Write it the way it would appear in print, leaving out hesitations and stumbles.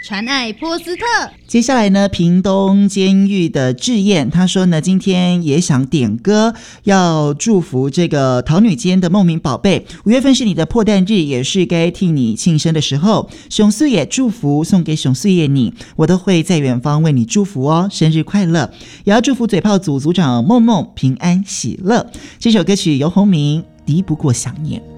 传爱波斯特。 接下来呢，屏东监狱的志燕他说呢，今天也想点歌，要祝福这个桃女间的梦明宝贝，5月份是你的破蛋日，也是该替你庆生的时候，熊素也祝福送给熊素也你，我都会在远方为你祝福哦，生日快乐。也要祝福嘴炮组组长梦梦平安喜乐。这首歌曲由洪明敌不过想念。